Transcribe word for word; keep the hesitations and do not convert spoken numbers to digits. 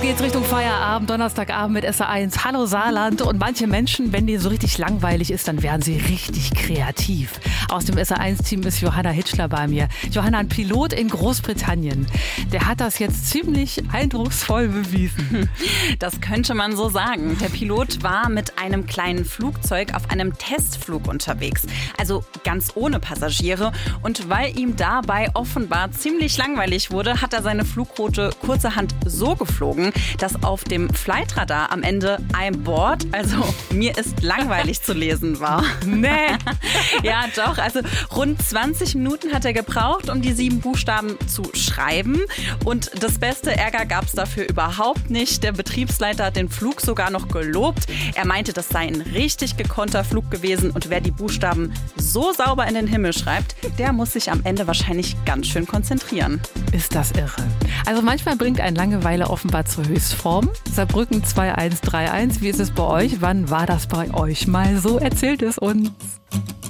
geht's Richtung Feierabend, Donnerstagabend mit S R eins. Hallo Saarland. Und manche Menschen, wenn denen so richtig langweilig ist, dann werden sie richtig kreativ. Aus dem S R eins Team ist Johanna Hitschler bei mir. Johanna, ein Pilot in Großbritannien. Der hat das jetzt ziemlich eindrucksvoll bewiesen. Das könnte man so sagen. Der Pilot war mit einem kleinen Flugzeug auf einem Testflug unterwegs. Also ganz ohne Passagiere. Und weil ihm dabei offenbar ziemlich langweilig wurde, hat er seine Flugroute kurzerhand so geflogen, dass auf dem Flightradar am Ende I'm bored, also mir ist langweilig zu lesen war. Nee. Ja, doch. Also rund zwanzig Minuten hat er gebraucht, um die sieben Buchstaben zu schreiben. Und das beste Ärger gab es dafür überhaupt nicht. Der Betriebsleiter hat den Flug sogar noch gelobt. Er meinte, das sei ein richtig gekonnter Flug gewesen. Und wer die Buchstaben so sauber in den Himmel schreibt, der muss sich am Ende wahrscheinlich ganz schön konzentrieren. Ist das irre. Also manchmal bringt ein Langeweile offenbar zur Höchstform. Saarbrücken zwei eins drei eins, wie ist es bei euch? Wann war das bei euch mal so? Erzählt es uns.